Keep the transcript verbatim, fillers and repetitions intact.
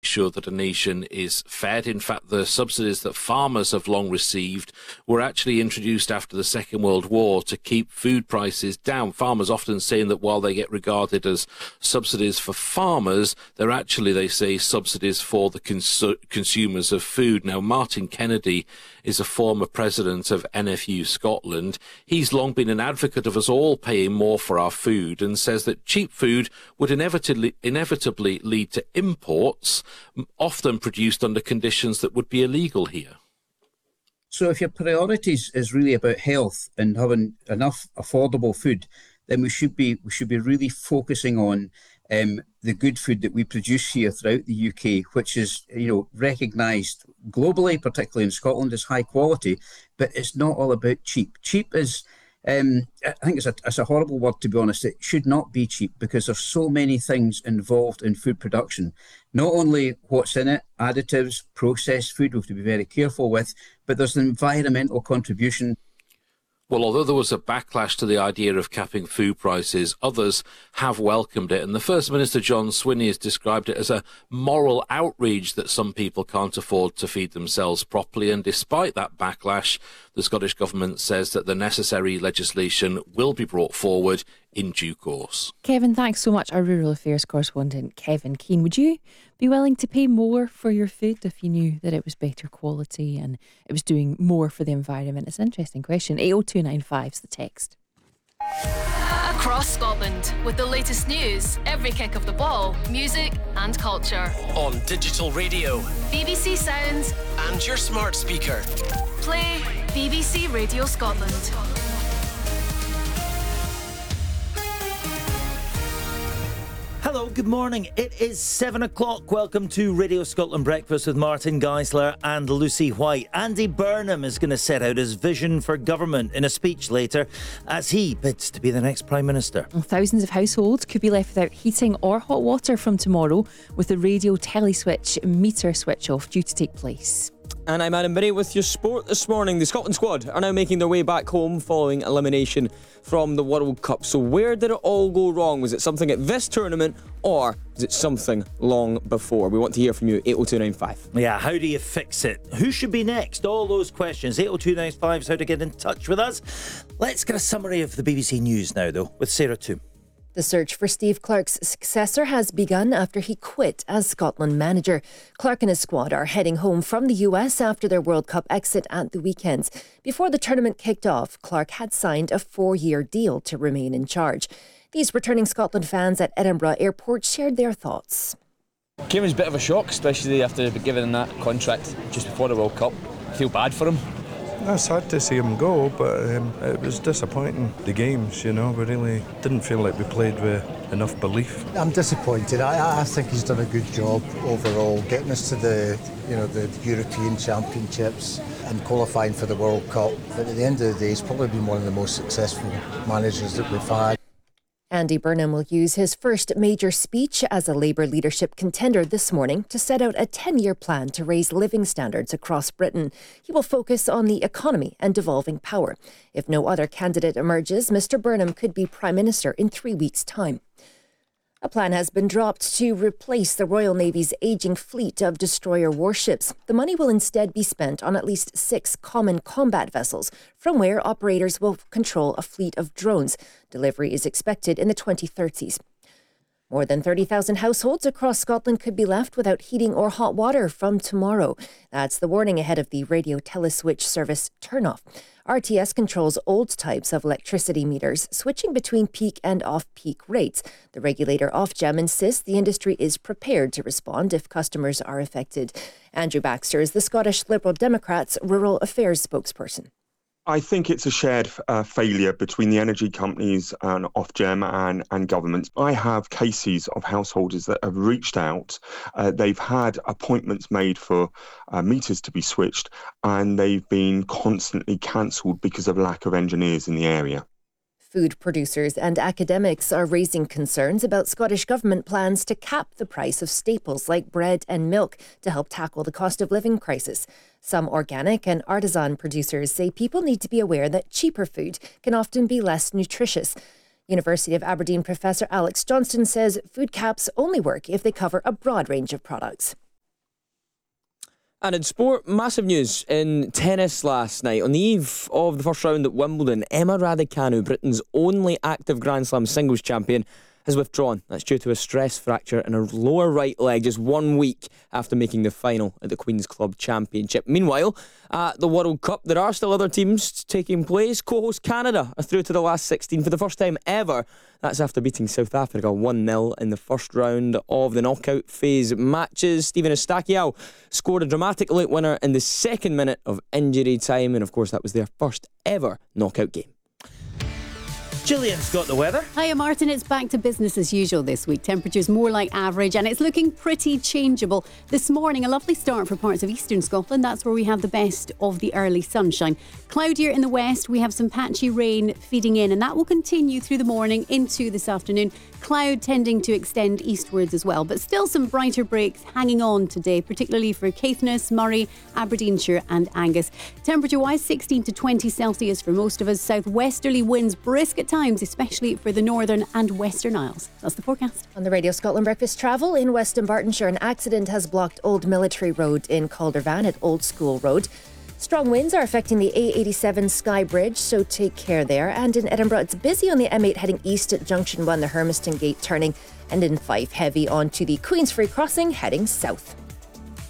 sure that a nation is fed. In fact, the subsidies that farmers have long received were actually introduced after the Second World War to keep food prices down. Farmers often saying that while they get regarded as subsidies for farmers, they're actually, they say, subsidies for the cons- consumers of food. Now, Martin Kennedy is a former president of N F U Scotland. He's long been an advocate of us all paying more for our food and says that cheap food would inevitably, inevitably lead to imports, often produced under conditions that would be illegal here. So if your priorities is really about health and having enough affordable food, then we should be we should be really focusing on um, the good food that we produce here throughout the U K, which is, you know, recognised globally, particularly in Scotland, as high quality. But it's not all about cheap. Cheap is, um, I think it's a, it's a horrible word, to be honest. It should not be cheap because there's so many things involved in food production. Not only what's in it, additives, processed food, we have to be very careful with, but there's the environmental contribution. Well, although there was a backlash to the idea of capping food prices, others have welcomed it. And the First Minister, John Swinney, has described it as a moral outrage that some people can't afford to feed themselves properly. And despite that backlash, the Scottish Government says that the necessary legislation will be brought forward in due course. Kevin, thanks so much. Our rural affairs correspondent, Kevin Keane. Would you be willing to pay more for your food if you knew that it was better quality and it was doing more for the environment? It's an interesting question. eight oh two nine five is the text. Across Scotland, with the latest news, every kick of the ball, music and culture. On digital radio, B B C Sounds and your smart speaker. Play B B C Radio Scotland. Hello, good morning. It is seven o'clock. Welcome to Radio Scotland Breakfast with Martin Geisler and Lucy White. Andy Burnham is going to set out his vision for government in a speech later as he bids to be the next Prime Minister. Thousands of households could be left without heating or hot water from tomorrow, with the radio teleswitch meter switch off due to take place. And I'm Adam Binney with your sport this morning. The Scotland squad are now making their way back home following elimination from the World Cup. So where did it all go wrong? Was it something at this tournament or was it something long before? We want to hear from you, eight oh two nine five. Yeah, how do you fix it? Who should be next? All those questions. eight oh two nine five is how to get in touch with us. Let's get a summary of the B B C News now, though, with Sarah Toom. The search for Steve Clarke's successor has begun after he quit as Scotland manager. Clarke and his squad are heading home from the U S after their World Cup exit at the weekends. Before the tournament kicked off, Clarke had signed a four-year deal to remain in charge. These returning Scotland fans at Edinburgh Airport shared their thoughts. Came as a bit of a shock, especially after giving that contract just before the World Cup. I feel bad for him. It's sad to see him go, but um, it was disappointing. The games, you know, we really didn't feel like we played with enough belief. I'm disappointed. I, I think he's done a good job overall, getting us to the, you know, the European Championships and qualifying for the World Cup. But at the end of the day, he's probably been one of the most successful managers that we've had. Andy Burnham will use his first major speech as a Labour leadership contender this morning to set out a ten-year plan to raise living standards across Britain. He will focus on the economy and devolving power. If no other candidate emerges, Mr Burnham could be Prime Minister in three weeks' time. A plan has been dropped to replace the Royal Navy's ageing fleet of destroyer warships. The money will instead be spent on at least six common combat vessels, from where operators will control a fleet of drones. Delivery is expected in the twenty thirties. More than thirty thousand households across Scotland could be left without heating or hot water from tomorrow. That's the warning ahead of the radio teleswitch service turn-off. R T S controls old types of electricity meters, switching between peak and off-peak rates. The regulator Ofgem insists the industry is prepared to respond if customers are affected. Andrew Baxter is the Scottish Liberal Democrats' Rural Affairs spokesperson. I think it's a shared uh, failure between the energy companies and Ofgem and, and governments. I have cases of householders that have reached out. Uh, they've had appointments made for uh, meters to be switched, and they've been constantly cancelled because of lack of engineers in the area. Food producers and academics are raising concerns about Scottish Government plans to cap the price of staples like bread and milk to help tackle the cost of living crisis. Some organic and artisan producers say people need to be aware that cheaper food can often be less nutritious. University of Aberdeen professor Alex Johnston says food caps only work if they cover a broad range of products. And in sport, massive news in tennis last night. On the eve of the first round at Wimbledon, Emma Raducanu, Britain's only active Grand Slam singles champion, has withdrawn. That's due to a stress fracture in her lower right leg just one week after making the final at the Queen's Club Championship. Meanwhile, at the World Cup, there are still other teams taking place. Co-host Canada are through to the last sixteen for the first time ever. That's after beating South Africa one nil in the first round of the knockout phase matches. Steven Eustaquio scored a dramatic late winner in the second minute of injury time, and of course that was their first ever knockout game. Gillian's got the weather. Hiya Martin, it's back to business as usual this week. Temperatures more like average and it's looking pretty changeable. This morning, a lovely start for parts of eastern Scotland. That's where we have the best of the early sunshine. Cloudier in the west, we have some patchy rain feeding in and that will continue through the morning into this afternoon. Cloud tending to extend eastwards as well, but still some brighter breaks hanging on today, particularly for Caithness, Murray, Aberdeenshire and Angus. Temperature-wise, sixteen to twenty Celsius for most of us. Southwesterly winds brisk at times, especially for the northern and western Isles. That's the forecast. On the Radio Scotland Breakfast Travel in West Dunbartonshire, an accident has blocked Old Military Road in Caldervan at Old School Road. Strong winds are affecting the A eighty-seven Skye Bridge, so take care there. And in Edinburgh, it's busy on the M eight heading east at Junction one, the Hermiston Gate turning, and in Fife, heavy onto the Queensferry crossing heading south.